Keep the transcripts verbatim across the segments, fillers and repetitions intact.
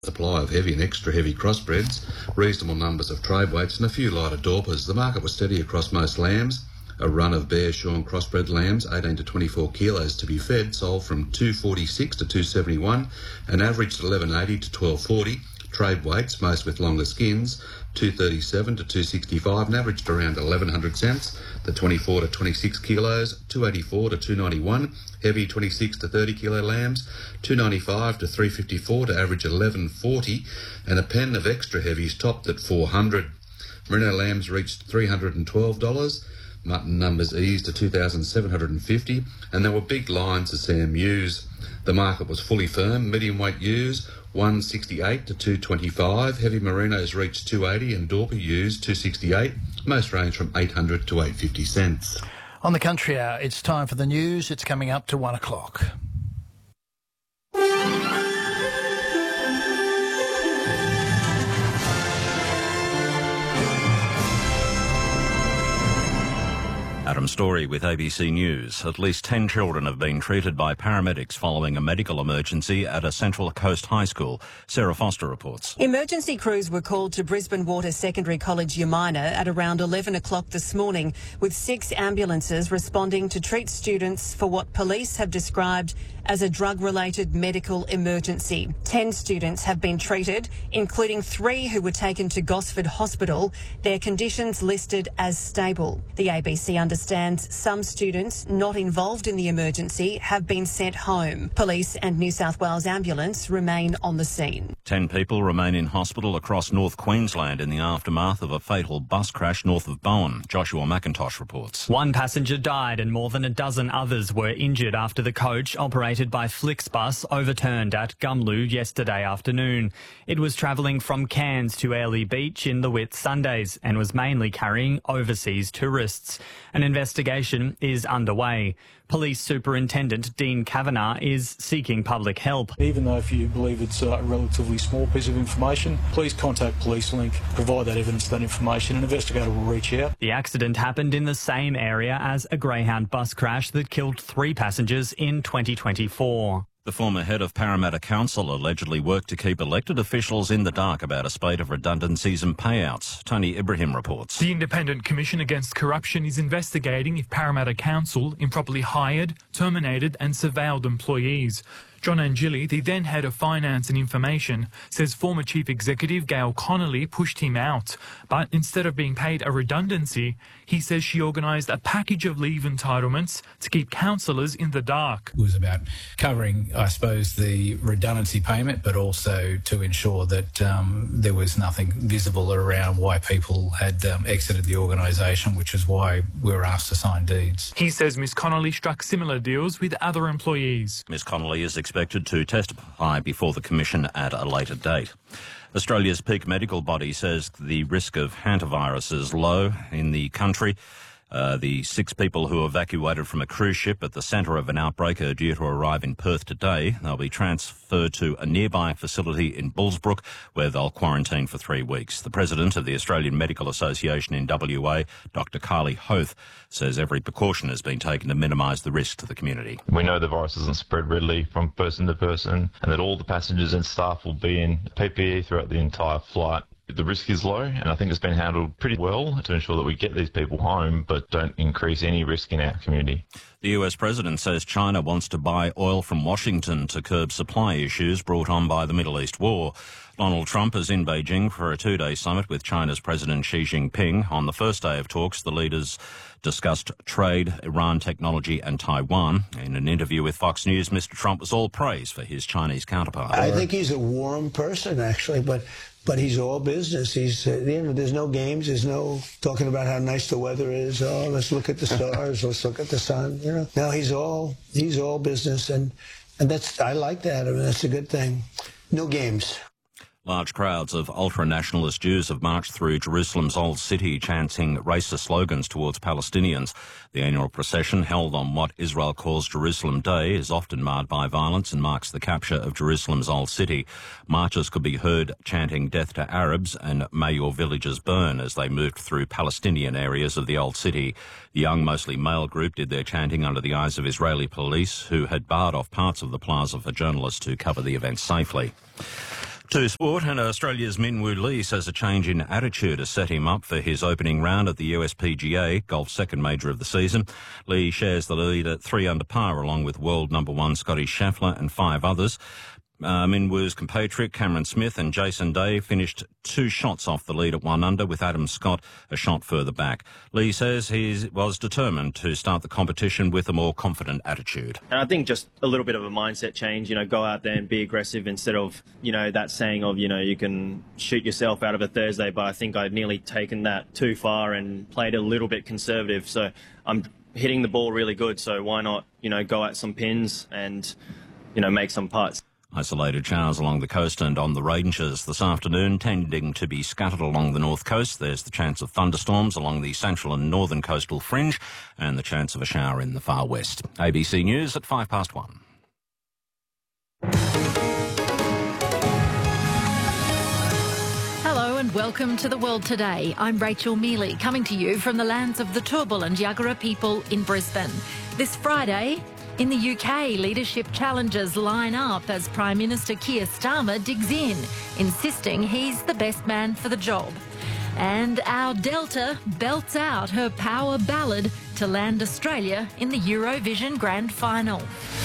Supply of heavy and extra heavy crossbreds, reasonable numbers of trade weights and a few lighter Dorpers. The market was steady across most lambs. A run of Bear Shorn crossbred lambs, eighteen to twenty-four kilos to be fed, sold from two forty-six to two seventy-one and averaged eleven eighty to twelve forty. Trade weights, most with longer skins, two thirty-seven to two sixty-five and averaged around eleven hundred cents. The twenty-four to twenty-six kilos, two eighty-four to two ninety-one. Heavy twenty-six to thirty kilo lambs, two ninety-five to three fifty-four to average eleven forty, and a pen of extra heavies topped at four hundred. Merino lambs reached three hundred twelve dollars. Mutton numbers eased to two thousand seven hundred fifty, and there were big lines of C M Us. The market was fully firm. Medium weight ewes one sixty-eight to two twenty-five. Heavy merinos reached two eighty, and Dorper ewes two sixty-eight. Most range from eight hundred to eight fifty cents. On the Country Hour, it's time for the news. It's coming up to one o'clock. Adam Story with A B C News. At least ten children have been treated by paramedics following a medical emergency at a Central Coast high school. Sarah Foster reports. Emergency crews were called to Brisbane Water Secondary College Yamina at around eleven o'clock this morning, with six ambulances responding to treat students for what police have described as a drug-related medical emergency. Ten students have been treated, including three who were taken to Gosford Hospital, their conditions listed as stable. The A B C understands some students not involved in the emergency have been sent home. Police and New South Wales Ambulance remain on the scene. Ten people remain in hospital across North Queensland in the aftermath of a fatal bus crash north of Bowen. Joshua McIntosh reports. One passenger died and more than a dozen others were injured after the coach operated by Flixbus overturned at Gumlu yesterday afternoon. It was travelling from Cairns to Airlie Beach in the Whitsundays and was mainly carrying overseas tourists. An investigation is underway. Police Superintendent Dean Kavanagh is seeking public help. Even though if you believe it's a relatively small piece of information, please contact PoliceLink, provide that evidence, that information, and an investigator will reach out. The accident happened in the same area as a Greyhound bus crash that killed three passengers in twenty twenty-four. The former head of Parramatta Council allegedly worked to keep elected officials in the dark about a spate of redundancies and payouts. Tony Ibrahim reports. The Independent Commission Against Corruption is investigating if Parramatta Council improperly hired, terminated and surveilled employees. John Angili, the then head of Finance and Information, says former Chief Executive Gail Connolly pushed him out. But instead of being paid a redundancy, he says she organised a package of leave entitlements to keep councillors in the dark. It was about covering, I suppose, the redundancy payment, but also to ensure that um, there was nothing visible around why people had um, exited the organisation, which is why we were asked to sign deeds. He says Miss Connolly struck similar deals with other employees. Miss Connolly is expected to testify before the Commission at a later date. Australia's peak medical body says the risk of hantavirus is low in the country. Uh, the six people who evacuated from a cruise ship at the centre of an outbreak are due to arrive in Perth today. They'll be transferred to a nearby facility in Bullsbrook, where they'll quarantine for three weeks. The president of the Australian Medical Association in W A, Doctor Carly Hoth, says every precaution has been taken to minimise the risk to the community. We know the virus doesn't spread readily from person to person, and that all the passengers and staff will be in P P E throughout the entire flight. The risk is low, and I think it's been handled pretty well to ensure that we get these people home but don't increase any risk in our community. The U S president says China wants to buy oil from Washington to curb supply issues brought on by the Middle East war. Donald Trump is in Beijing for a two-day summit with China's President Xi Jinping. On the first day of talks, the leaders discussed trade, Iran technology and Taiwan. In an interview with Fox News, Mister Trump was all praise for his Chinese counterpart. I think he's a warm person, actually, but but he's all business. He's uh, you know, there's no games. There's no talking about how nice the weather is. Oh, let's look at the stars. Let's look at the sun. You know, no, he's all he's all business, and and that's I like that. I mean, that's a good thing. No games. Large crowds of ultra-nationalist Jews have marched through Jerusalem's Old City chanting racist slogans towards Palestinians. The annual procession, held on what Israel calls Jerusalem Day, is often marred by violence and marks the capture of Jerusalem's Old City. Marchers could be heard chanting death to Arabs and may your villages burn as they moved through Palestinian areas of the Old City. The young, mostly male group did their chanting under the eyes of Israeli police, who had barred off parts of the plaza for journalists to cover the event safely. To sport, and Australia's Min Woo Lee says a change in attitude has set him up for his opening round at the U S P G A, golf's second major of the season. Lee shares the lead at three under par along with world number one Scotty Scheffler and five others. Uh, Min Woo's compatriot Cameron Smith and Jason Day finished two shots off the lead at one under, with Adam Scott a shot further back. Lee says he was determined to start the competition with a more confident attitude. And I think just a little bit of a mindset change, you know, go out there and be aggressive instead of, you know, that saying of, you know, you can shoot yourself out of a Thursday, but I think I'd nearly taken that too far and played a little bit conservative. So I'm hitting the ball really good, so why not, you know, go at some pins and, you know, make some putts. Isolated showers along the coast and on the ranges this afternoon, tending to be scattered along the north coast. There's the chance of thunderstorms along the central and northern coastal fringe and the chance of a shower in the far west. A B C News at five past one. Hello and welcome to The World Today. I'm Rachel Mealy, coming to you from the lands of the Turrbal and Yagara people in Brisbane. This Friday, in the U K, leadership challenges line up as Prime Minister Keir Starmer digs in, insisting he's the best man for the job. And our Delta belts out her power ballad to land Australia in the Eurovision Grand Final.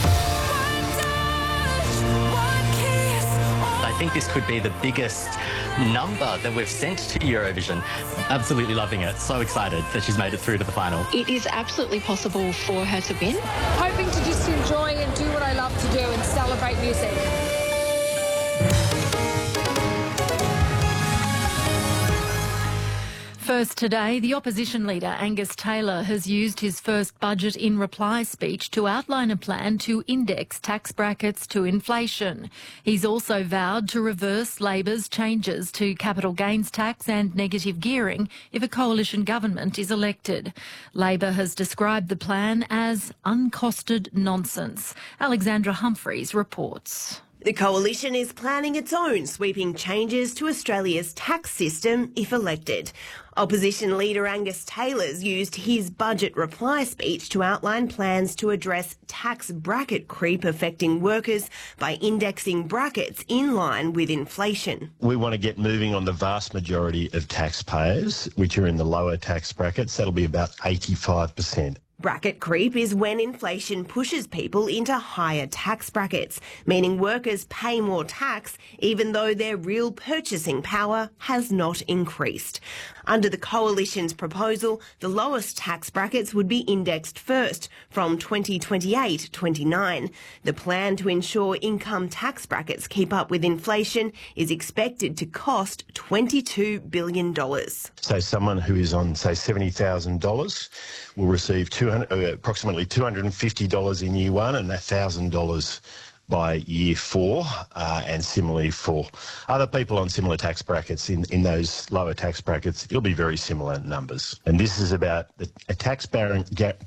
I think this could be the biggest number that we've sent to Eurovision. Absolutely loving it. So excited that she's made it through to the final. It is absolutely possible for her to win. Hoping to just enjoy and do what I love to do and celebrate music. First today, the opposition leader Angus Taylor has used his first budget in reply speech to outline a plan to index tax brackets to inflation. He's also vowed to reverse Labor's changes to capital gains tax and negative gearing if a coalition government is elected. Labor has described the plan as uncosted nonsense. Alexandra Humphreys reports. The coalition is planning its own sweeping changes to Australia's tax system if elected. Opposition leader Angus Taylor's used his budget reply speech to outline plans to address tax bracket creep affecting workers by indexing brackets in line with inflation. We want to get moving on the vast majority of taxpayers, which are in the lower tax brackets. That'll be about eighty-five percent. Bracket creep is when inflation pushes people into higher tax brackets, meaning workers pay more tax even though their real purchasing power has not increased. Under the coalition's proposal, the lowest tax brackets would be indexed first from twenty twenty-eight twenty-nine. The plan to ensure income tax brackets keep up with inflation is expected to cost twenty-two billion dollars. So someone who is on, say, seventy thousand dollars will receive two hundred, uh, approximately two hundred fifty dollars in year one and one thousand dollars by year four, uh, and similarly for other people on similar tax brackets in, in those lower tax brackets, it'll be very similar numbers. And this is about the, a tax back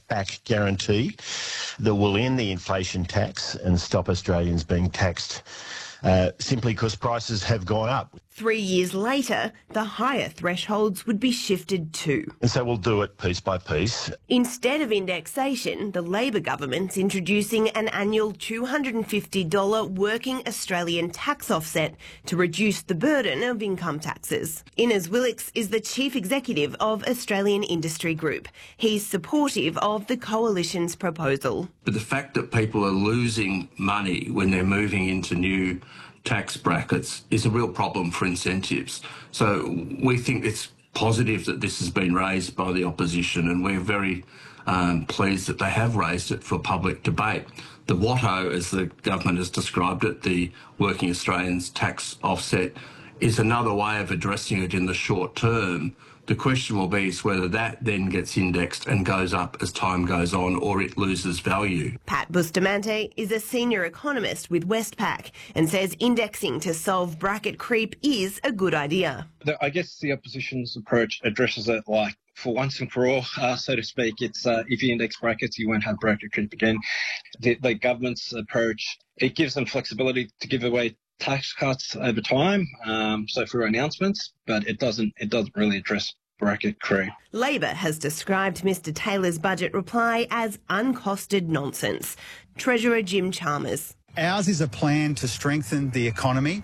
guarantee that will end the inflation tax and stop Australians being taxed uh, simply because prices have gone up. Three years later, the higher thresholds would be shifted too. And so we'll do it piece by piece. Instead of indexation, the Labor government's introducing an annual two hundred fifty dollars working Australian tax offset to reduce the burden of income taxes. Innes Willicks is the chief executive of Australian Industry Group. He's supportive of the coalition's proposal. But the fact that people are losing money when they're moving into new tax brackets is a real problem for incentives. So we think it's positive that this has been raised by the opposition, and we're very um, pleased that they have raised it for public debate. The WATO, as the government has described it, the Working Australians tax offset, is another way of addressing it in the short term. The question will be is whether that then gets indexed and goes up as time goes on, or it loses value. Pat Bustamante is a senior economist with Westpac and says indexing to solve bracket creep is a good idea. I guess the opposition's approach addresses it like for once and for all, uh, so to speak. It's uh, if you index brackets, you won't have bracket creep again. The, the government's approach, it gives them flexibility to give away tax cuts over time, um, so through announcements, but it doesn't it doesn't really address bracket creep. Labor has described Mr Taylor's budget reply as uncosted nonsense. Treasurer Jim Chalmers. Ours is a plan to strengthen the economy,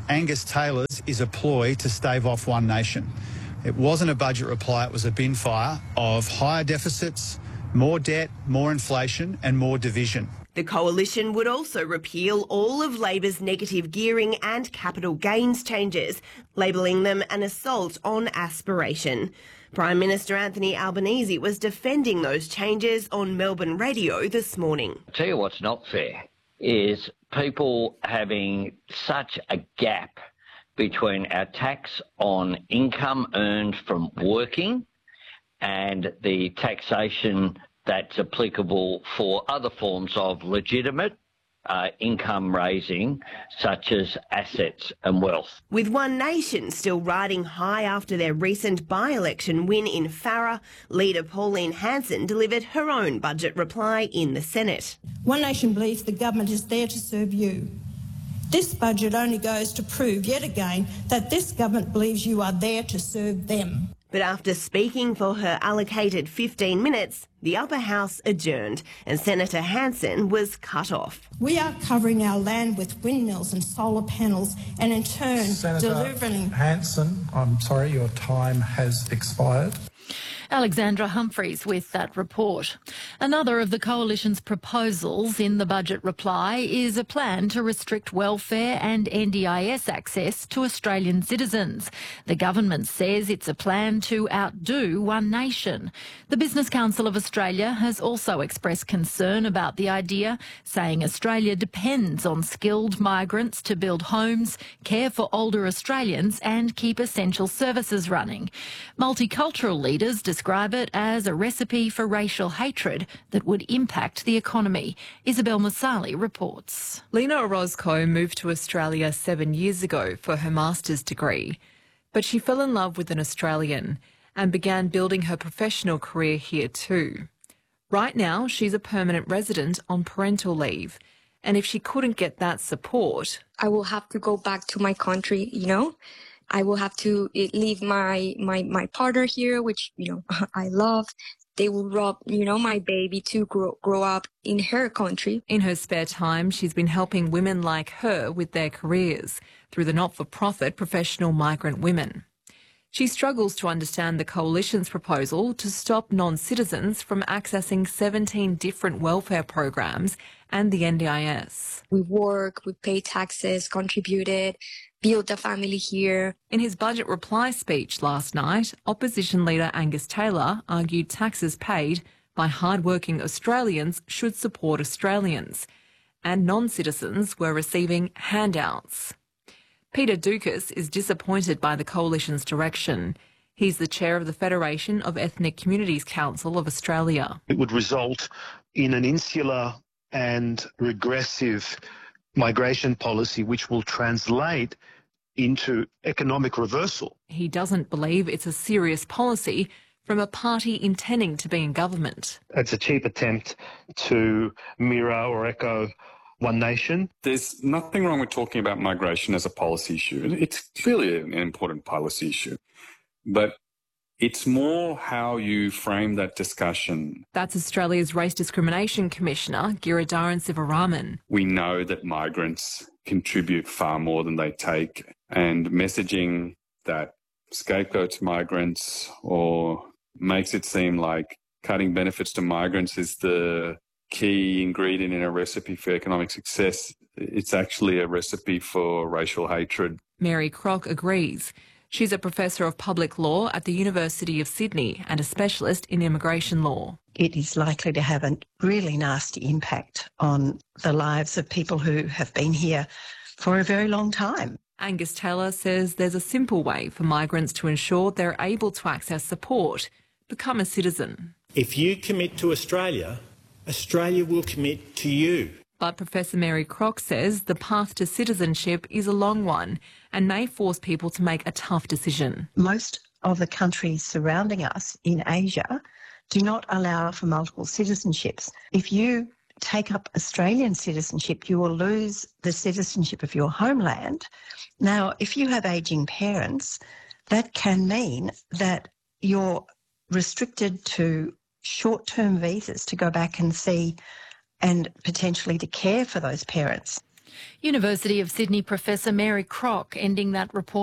Angus Taylor's is a ploy to stave off One Nation. It wasn't a budget reply, it was a bin fire of higher deficits, more debt, more inflation and more division. The Coalition would also repeal all of Labor's negative gearing and capital gains changes, labelling them an assault on aspiration. Prime Minister Anthony Albanese was defending those changes on Melbourne radio this morning. I'll tell you what's not fair is people having such a gap between our tax on income earned from working and the taxation that's applicable for other forms of legitimate uh, income raising, such as assets and wealth. With One Nation still riding high after their recent by-election win in Farrer, leader Pauline Hanson delivered her own budget reply in the Senate. One Nation believes the government is there to serve you. This budget only goes to prove yet again that this government believes you are there to serve them. But after speaking for her allocated fifteen minutes, the upper house adjourned and Senator Hanson was cut off. We are covering our land with windmills and solar panels and in turn Senator delivering... Hanson, I'm sorry, your time has expired. Alexandra Humphreys with that report. Another of the Coalition's proposals in the budget reply is a plan to restrict welfare and N D I S access to Australian citizens. The government says it's a plan to outdo One Nation. The Business Council of Australia has also expressed concern about the idea, saying Australia depends on skilled migrants to build homes, care for older Australians and keep essential services running. Multicultural leaders describe it as a recipe for racial hatred that would impact the economy. Isabel Musali reports. Lena Orozco moved to Australia seven years ago for her master's degree, but she fell in love with an Australian and began building her professional career here too. Right now, she's a permanent resident on parental leave, and if she couldn't get that support... I will have to go back to my country, you know? I will have to leave my, my, my partner here, which, you know, I love. They will rob, you know, my baby to grow, grow up in her country. In her spare time, she's been helping women like her with their careers through the not-for-profit Professional Migrant Women. She struggles to understand the Coalition's proposal to stop non-citizens from accessing seventeen different welfare programs and the N D I S. We work, we pay taxes, contributed, build a family here. In his budget reply speech last night, opposition leader Angus Taylor argued taxes paid by hard-working Australians should support Australians, and non-citizens were receiving handouts. Peter Dukas is disappointed by the Coalition's direction. He's the chair of the Federation of Ethnic Communities Council of Australia. It would result in an insular and regressive migration policy which will translate into economic reversal. He doesn't believe it's a serious policy from a party intending to be in government. It's a cheap attempt to mirror or echo One Nation. There's nothing wrong with talking about migration as a policy issue. It's clearly an important policy issue, but it's more how you frame that discussion. That's Australia's Race Discrimination Commissioner, Giridharain Sivaraman. We know that migrants contribute far more than they take, and messaging that scapegoats migrants or makes it seem like cutting benefits to migrants is the key ingredient in a recipe for economic success. It's actually a recipe for racial hatred. Mary Crock agrees. She's a professor of public law at the University of Sydney and a specialist in immigration law. It is likely to have a really nasty impact on the lives of people who have been here for a very long time. Angus Taylor says there's a simple way for migrants to ensure they're able to access support: become a citizen. If you commit to Australia, Australia will commit to you. But Professor Mary Crock says the path to citizenship is a long one and may force people to make a tough decision. Most of the countries surrounding us in Asia do not allow for multiple citizenships. If you take up Australian citizenship, you will lose the citizenship of your homeland. Now, if you have ageing parents, that can mean that you're restricted to short-term visas to go back and see and potentially to care for those parents. University of Sydney professor Mary Crock ending that report.